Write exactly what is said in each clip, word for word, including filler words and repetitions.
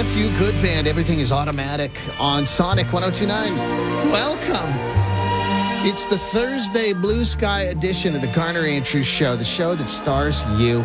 Few Good Band. Everything is automatic on Sonic one oh two point nine. Welcome. It's the Thursday Blue Sky edition of the Garner Andrews Show, the show that stars you.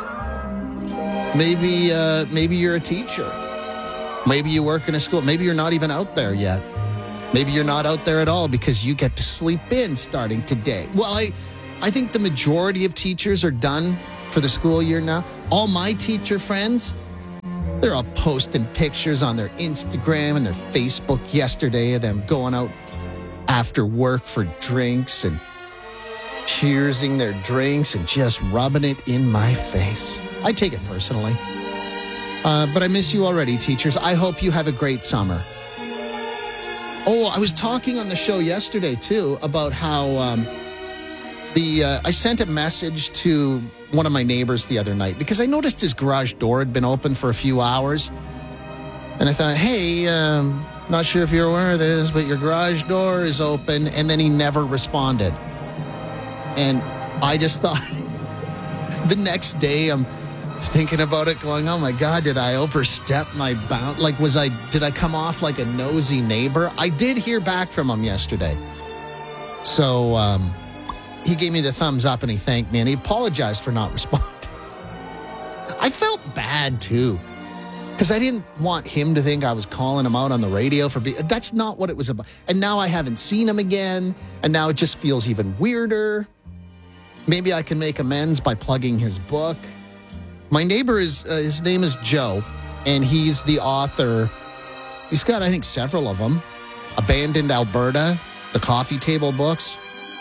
Maybe, uh, maybe you're a teacher. Maybe you work in a school. Maybe you're not even out there yet. Maybe you're not out there at all because you get to sleep in starting today. Well, I, I think the majority of teachers are done for the school year now. All my teacher friends, they're all posting pictures on their Instagram and their Facebook yesterday of them going out after work for drinks and cheersing their drinks and just rubbing it in my face. I take it personally. Uh, but I miss you already, teachers. I hope you have a great summer. Oh, I was talking on the show yesterday, too, about how um, the uh, I sent a message to one of my neighbors the other night because I noticed his garage door had been open for a few hours. And I thought, hey, um, not sure if you're aware of this, but your garage door is open. And then he never responded. And I just thought the next day I'm thinking about it going, oh my God, did I overstep my bound? Like, was I, did I come off like a nosy neighbor? I did hear back from him yesterday. So, um, he gave me the thumbs up and he thanked me and he apologized for not responding. I felt bad too, because I didn't want him to think I was calling him out on the radio for being, that's not what it was about. And now I haven't seen him again. And now it just feels even weirder. Maybe I can make amends by plugging his book. My neighbor is, uh, his name is Joe, and he's the author. He's got, I think, several of them. Abandoned Alberta, the coffee table books.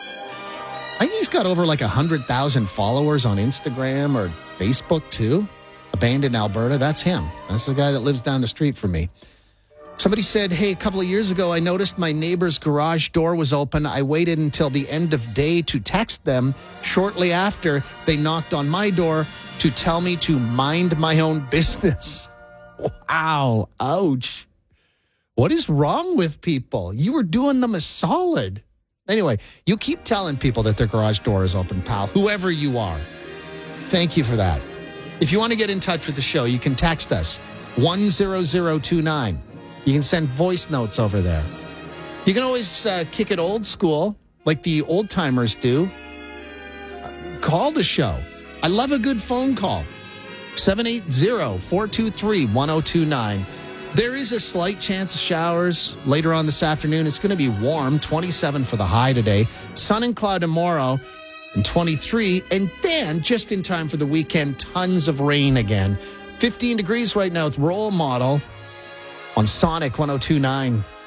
I think he's got over like one hundred thousand followers on Instagram or Facebook, too. Abandoned Alberta, that's him. That's the guy that lives down the street from me. Somebody said, hey, a couple of years ago, I noticed my neighbor's garage door was open. I waited until the end of day to text them. Shortly after, they knocked on my door to tell me to mind my own business. Wow. Ouch. What is wrong with people? You were doing them a solid. Anyway, you keep telling people that their garage door is open, pal, whoever you are. Thank you for that. If you want to get in touch with the show, you can text us one zero zero two nine. You can send voice notes over there. You can always uh, kick it old school like the old timers do. Uh, call the show. I love a good phone call. seven eight zero, four two three, one zero two nine. There is a slight chance of showers later on this afternoon. It's going to be warm, twenty-seven for the high today. Sun and cloud tomorrow, and twenty-three. And then, just in time for the weekend, tons of rain again. fifteen degrees right now with Role Model on Sonic one oh two point nine.